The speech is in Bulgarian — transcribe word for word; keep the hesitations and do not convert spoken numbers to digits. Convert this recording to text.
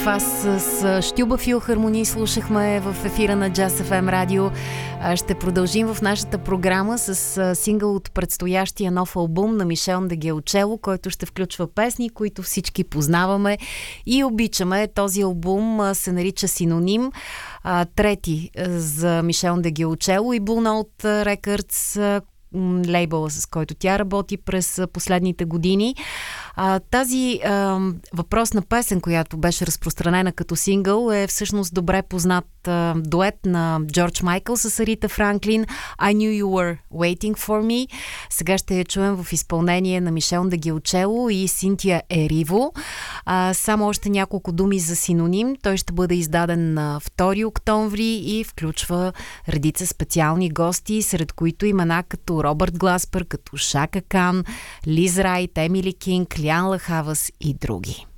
Това с Щюба Филхармония слушахме в ефира на Джаз Еф Ем Радио. Ще продължим в нашата програма с сингъл от предстоящия нов албум на Мишел Дегиочело, който ще включва песни, които всички познаваме и обичаме. Този албум се нарича Синоним, трети за Мишел Дегиочело и Blue Note Records, лейбъла, с който тя работи през последните години. А, тази а, въпросна песен, която беше разпространена като сингъл, е всъщност добре познат а, дует на Джордж Майкъл с Арита Франклин, I Knew You Were Waiting For Me. Сега ще я чуем в изпълнение на Мишел Дегиочело и Синтия Ериво. А, само още няколко думи за Синоним. Той ще бъде издаден на втори октомври и включва редица специални гости, сред които имена като Робърт Гласпер, като Шака Кан, Лиз Райт, Емили Кинг, Лиан Лахавас и други.